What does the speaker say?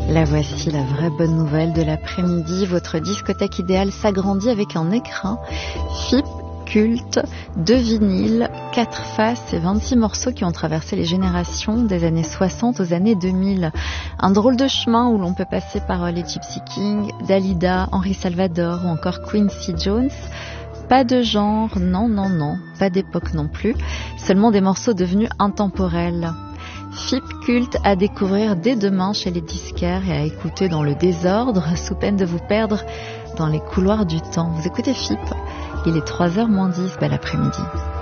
La voici, la vraie bonne nouvelle de l'après-midi. Votre discothèque idéale s'agrandit avec un écrin FIP culte, 2 vinyles, 4 faces et 26 morceaux qui ont traversé les générations des années 60 aux années 2000. Un drôle de chemin où l'on peut passer par les Gypsy Kings, Dalida, Henri Salvador ou encore Quincy Jones. Pas de genre, non, pas d'époque non plus, seulement des morceaux devenus intemporels. FIP culte à découvrir dès demain chez les disquaires et à écouter dans le désordre sous peine de vous perdre dans les couloirs du temps. Vous écoutez FIP, il est 3h moins 10, bel après-midi.